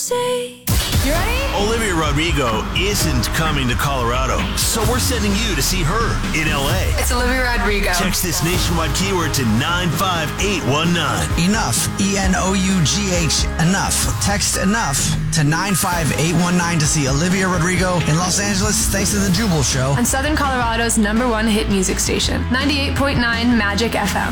say. You ready? Olivia Rodrigo isn't coming to Colorado, so we're sending you to see her in L.A. It's Olivia Rodrigo. Text this nationwide keyword to 95819. Enough. ENOUGH. Enough. Text enough to 95819 to see Olivia Rodrigo in Los Angeles thanks to the Jubal Show. On Southern Colorado's #1 hit music station, 98.9 Magic FM.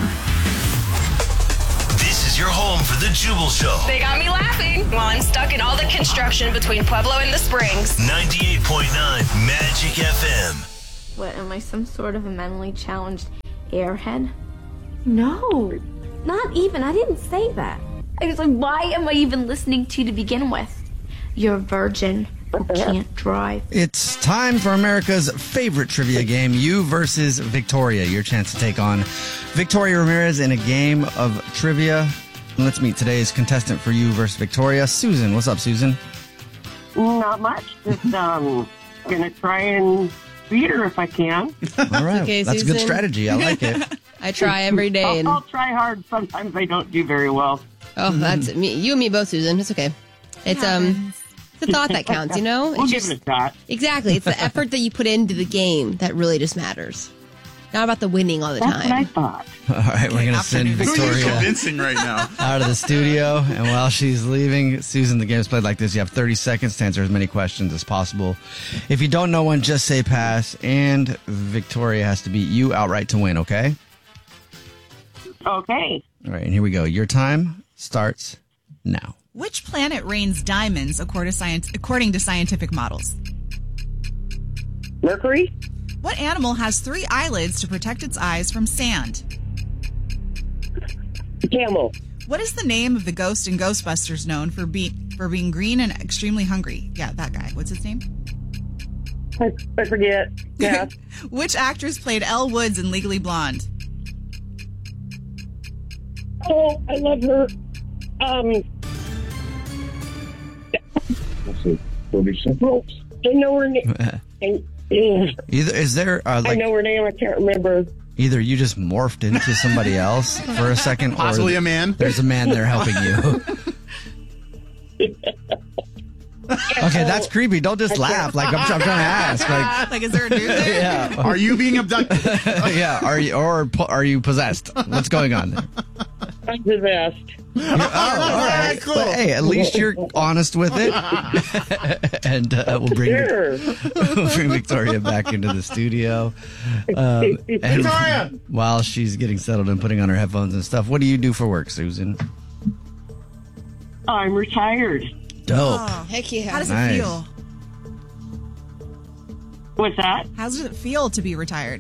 This is your home for the Jubal Show. They got me laughing while I'm stuck in all the construction between Pueblo and the Springs. 98.9 Magic FM. What, am I some sort of a mentally challenged airhead? No, not even. I didn't say that. I was like, why am I even listening to you to begin with? You're a virgin who can't drive. It's time for America's favorite trivia game, You versus Victoria. Your chance to take on Victoria Ramirez in a game of trivia. Let's meet today's contestant for You versus Victoria, Susan. What's up, Susan? Not much. Just gonna try and beat her if I can. All right, okay, that's Susan. a good strategy. I like it. I try every day. I'll try hard. Sometimes I don't do very well. Oh, that's me. You and me both, Susan. It's okay. It's it's the thought that counts, you know? We'll give it a shot. Exactly. It's the effort that you put into the game that really just matters. Not about the winning all the That's what I time. thought. All right, we're going to send Who are you Victoria convincing right now? out of the studio. And while she's leaving, Susan, the game's played like this. You have 30 seconds to answer as many questions as possible. If you don't know one, just say pass. And Victoria has to beat you outright to win, okay? Okay. All right, and here we go. Your time starts now. Which planet rains diamonds according to scientific models? Mercury? What animal has 3 eyelids to protect its eyes from sand? Camel. What is the name of the ghost in Ghostbusters known for being green and extremely hungry? Yeah, that guy. What's his name? I forget. Yeah. Which actress played Elle Woods in Legally Blonde? Oh, I love her. I know her name. I know her name. I can't remember. Either you just morphed into somebody else for a second, Possibly or a man. There's a man there helping you. Okay, that's creepy. Don't just laugh. Like I'm trying to ask. Like, is there a dude there? Yeah. Are you being abducted? Yeah. Are you possessed? What's going on there? I'm possessed. Oh, all right. Cool. But, hey, at least you're honest with it. And we'll bring Victoria back into the studio. And Victoria! while she's getting settled and putting on her headphones and stuff, what do you do for work, Susan? I'm retired. Dope. Oh, Heck yeah. how does Nice. it feel? What's that? How does it feel to be retired?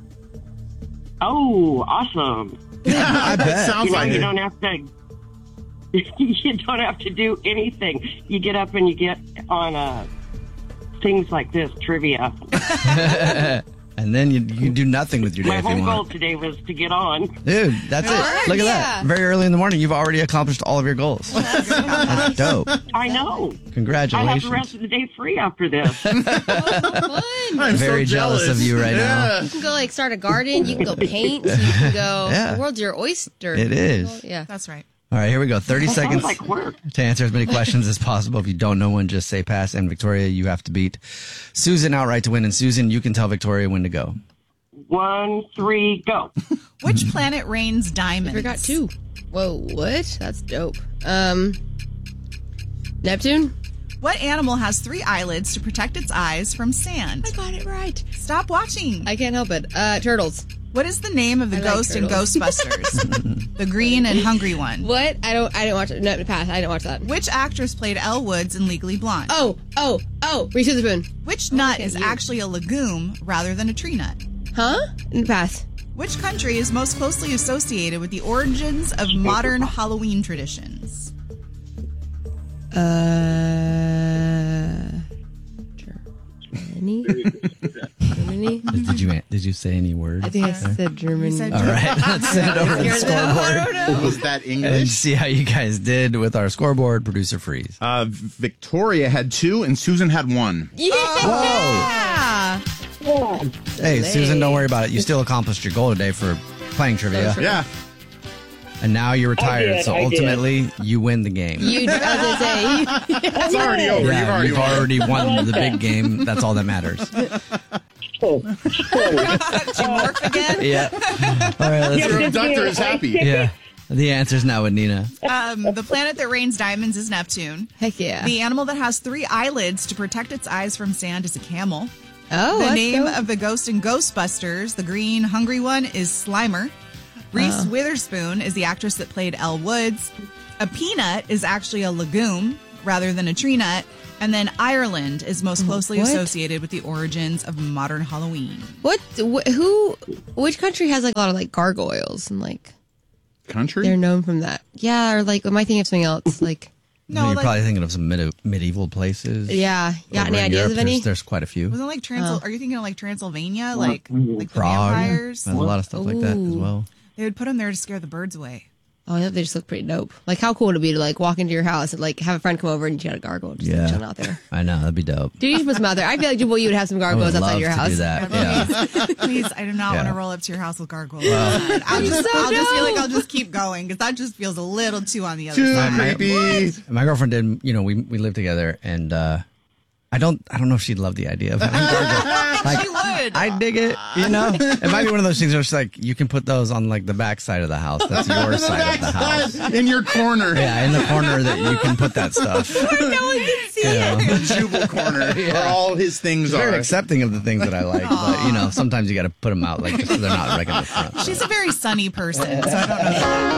Oh, awesome. I bet. Sounds like you it. don't have to. You don't have to do anything. You get up and you get on things like this, trivia. And then you do nothing with your day My if you whole goal want. today was to get on. Dude, that's it. right, Look at yeah. that. Very early in the morning, you've already accomplished all of your goals. That's dope. I know. I have Congratulations. the rest of the day free after this. Fun. I'm Very so jealous of you right now. You can go start a garden. You can go paint. You can go. Yeah. The world's your oyster. It is. Well, yeah. That's right. All right, here we go. 30 seconds Sounds like work. to answer as many questions as possible. If you don't know one, just say pass. And Victoria, you have to beat Susan outright to win. And Susan, you can tell Victoria when to go. 1, 3, go. Which planet rains diamonds? I forgot 2. Whoa, what? That's dope. Neptune? What animal has 3 eyelids to protect its eyes from sand? I got it right. Stop watching. I can't help it. Turtles. What is the name of the I like ghost in turtles. Ghostbusters? The green and hungry one. What? I didn't watch it. No, pass. I didn't watch that. Which actress played Elle Woods in Legally Blonde? Oh. Reese Witherspoon. Which nut okay, is you. actually a legume rather than a tree nut? Huh? Pass. Which country is most closely associated with the origins of modern Halloween traditions? Germany? Germany? Did you say any words? I think I said Germany. said All right, let's send it over to the scoreboard Was that and English? see how you guys did with our scoreboard. Producer Freeze. Victoria had 2 and Susan had 1. Yeah! Hey, Susan, don't worry about it. You still accomplished your goal today for playing trivia. Yeah. And now you're retired, did, so I did. ultimately you win the game. I was gonna say. It's already over. Yeah, you've already won like the that. big game. That's all that matters. Oh, Did you morph again? Yeah. All right, let's Your abductor is happy. Yeah. The answer's now with Nina. The planet that rains diamonds is Neptune. Heck yeah. The animal that has 3 eyelids to protect its eyes from sand is a camel. Oh, The that's name dope. of the ghost in Ghostbusters, the green, hungry one, is Slimer. Reese Witherspoon is the actress that played Elle Woods. A peanut is actually a legume rather than a tree nut. And then Ireland is most closely What? associated with the origins of modern Halloween. Which country has like a lot of like gargoyles and like Country? they're known from that? Yeah, or like am I thinking of something else? Like You're like, probably thinking of some medieval places. yeah, Over any in ideas Europe, of any? There's quite a few. wasn't like Are you thinking of like Transylvania, like the Prague. vampires? There's a lot of stuff like that as well. They would put them there to scare the birds away. Oh, yeah, they just look pretty dope. Like, how cool would it be to like walk into your house and like have a friend come over and you got a gargoyle just like, chilling out there? I know, that'd be dope. Dude, you should put some out there. I feel like you would have some I gargoyles would outside love your to house. do that. Yeah. Please, I do not want Yeah. to roll up to your house with gargoyles. I'll just feel like I'll just keep going because that just feels a little too on the other Too side. creepy. My girlfriend did, we lived together, and I don't know if she'd love the idea of having gargoyles. Like, She would. I dig it, It might be one of those things where it's like, you can put those on like the back side of the house. That's your side of the house. In your corner. Yeah, in the corner that you can put that stuff. No one can see it. The Jubal corner where all his things Very are. accepting of the things that I like, but sometimes you got to put them out like just so they're not right in the front. She's a very sunny person, so I don't know.